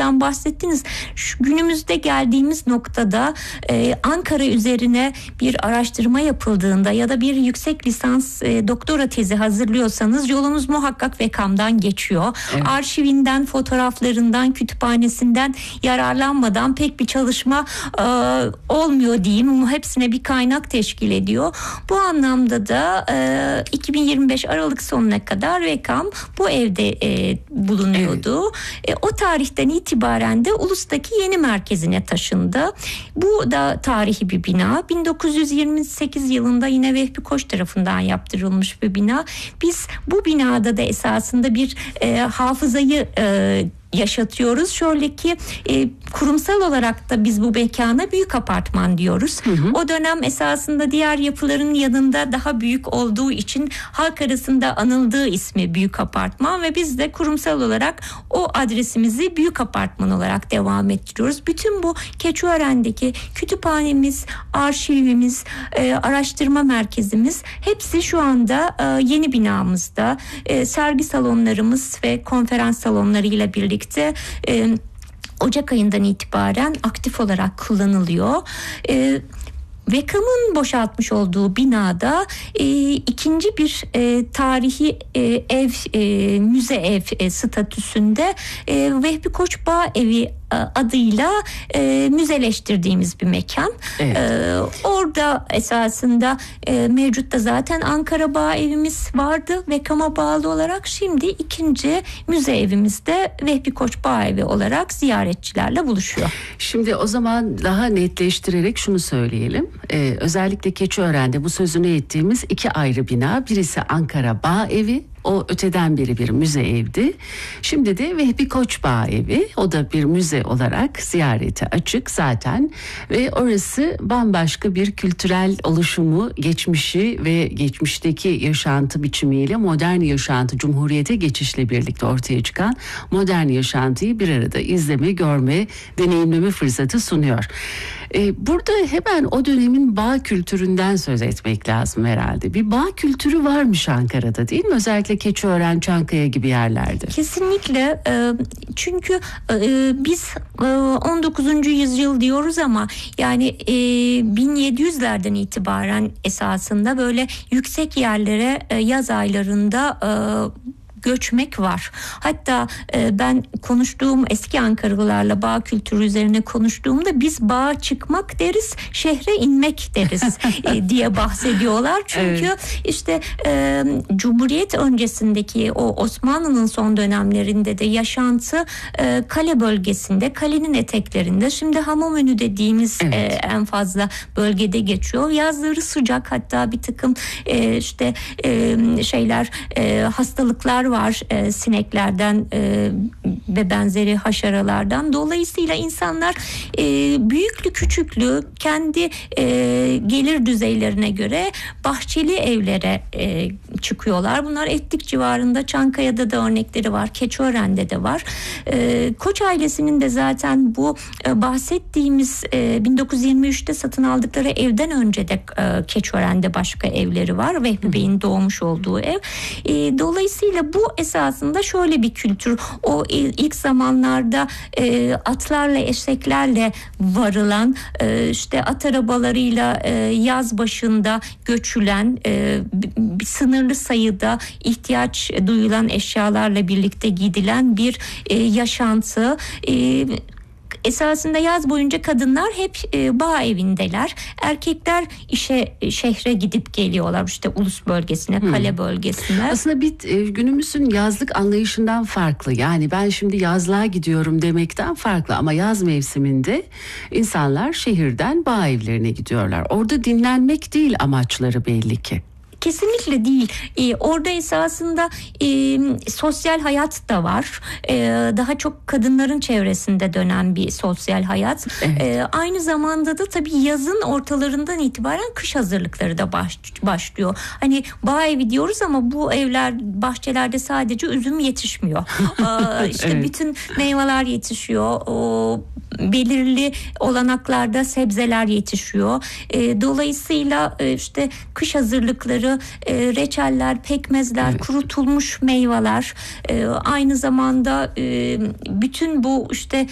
koçtan bahsettiniz. Şu günümüzde geldiğimiz noktada Ankara üzerine bir araştırma yapıldığında ya da bir yüksek lisans doktora tezi hazırlıyorsanız yolunuz muhakkak VEKAM'dan geçiyor. Evet. Arşivinden, fotoğraflarından, kütüphanesinden yararlanmadan pek bir çalışma olmuyor diyeyim. Hepsine bir kaynak teşkil ediyor. Bu anlamda da 2025 Aralık sonuna kadar VEKAM bu evde bulunuyordu. Evet. O tarihten itibaren de Ulus'taki yeni merkezine taşındı. Bu da tarihi bir bina. 1928 yılında yine Vehbi Koç tarafından yaptırılmış bir bina. Biz bu binada da esasında bir hafızayı yaşatıyoruz. Şöyle ki kurumsal olarak da biz bu mekana büyük apartman diyoruz. Hı hı. O dönem esasında diğer yapıların yanında daha büyük olduğu için halk arasında anıldığı ismi büyük apartman ve biz de kurumsal olarak o adresimizi büyük apartman olarak devam ettiriyoruz. Bütün bu Keçiören'deki kütüphanemiz, arşivimiz, araştırma merkezimiz hepsi şu anda yeni binamızda. Sergi salonlarımız ve konferans salonlarıyla birlikte Ocak ayından itibaren aktif olarak kullanılıyor. VEKAM'ın boşaltmış olduğu binada ikinci bir tarihi ev, müze ev statüsünde Vehbi Koç Bağ Evi adıyla müzeleştirdiğimiz bir mekan. Evet. Orada esasında mevcutta zaten Ankara Bağ Evimiz vardı VEKAM'a bağlı olarak. Şimdi ikinci müze evimizde Vehbi Koç Bağ Evi olarak ziyaretçilerle buluşuyor. Şimdi o zaman daha netleştirerek şunu söyleyelim. Özellikle Keçiören'de bu sözünü ettiğimiz iki ayrı bina. Birisi Ankara Bağ Evi. O öteden beri bir müze evdi. Şimdi de Vehbi Koç Bağ Evi. O da bir müze olarak ziyarete açık zaten. Ve orası bambaşka bir kültürel oluşumu, geçmişi ve geçmişteki yaşantı biçimiyle modern yaşantı, Cumhuriyete geçişle birlikte ortaya çıkan modern yaşantıyı bir arada izleme, görme, deneyimleme fırsatı sunuyor. Burada hemen o dönemin bağ kültüründen söz etmek lazım herhalde. Bir bağ kültürü varmış Ankara'da, değil mi? Özellikle Keçiören, Çankaya gibi yerlerde. Kesinlikle. Çünkü biz 19. yüzyıl diyoruz ama yani 1700'lerden itibaren esasında böyle yüksek yerlere yaz aylarında göçmek var. Hatta ben konuştuğum eski Ankaralılarla bağ kültürü üzerine konuştuğumda biz bağa çıkmak deriz, şehre inmek deriz diye bahsediyorlar. Çünkü evet. işte Cumhuriyet öncesindeki o Osmanlı'nın son dönemlerinde de yaşantı kale bölgesinde, kalenin eteklerinde. Şimdi Hamamönü dediğimiz evet. En fazla bölgede geçiyor. Yazları sıcak, hatta bir takım işte şeyler hastalıklar var sineklerden ve benzeri haşeralardan. Dolayısıyla insanlar büyüklü küçüklü kendi gelir düzeylerine göre bahçeli evlere çıkıyorlar. Bunlar Etlik civarında, Çankaya'da da örnekleri var, Keçiören'de de var. Koç ailesinin de zaten bu bahsettiğimiz 1923'te satın aldıkları evden önce de Keçiören'de başka evleri var. Vehbi Bey'in doğmuş olduğu ev. Dolayısıyla bu esasında şöyle bir kültür. O ilk zamanlarda atlarla, eşeklerle varılan, işte at arabalarıyla yaz başında göçülen, sınırlı sayıda ihtiyaç duyulan eşyalarla birlikte gidilen bir yaşantı. Esasında yaz boyunca kadınlar hep bağ evindeler. Erkekler şehre gidip geliyorlar, işte Ulus bölgesine, kale bölgesine. Aslında günümüzün yazlık anlayışından farklı. Yani ben şimdi yazlığa gidiyorum demekten farklı ama yaz mevsiminde insanlar şehirden bağ evlerine gidiyorlar. Orada dinlenmek değil amaçları belli ki. Kesinlikle değil. Orada esasında sosyal hayat da var. Daha çok kadınların çevresinde dönen bir sosyal hayat. Evet. Aynı zamanda da tabii yazın ortalarından itibaren kış hazırlıkları da başlıyor. Hani bağ evi diyoruz ama bu evler, bahçelerde sadece üzüm yetişmiyor. İşte evet. Bütün meyveler yetişiyor. Belirli olanaklarda sebzeler yetişiyor. Dolayısıyla işte kış hazırlıkları, reçeller, pekmezler, evet. Kurutulmuş meyveler, aynı zamanda bütün bu işte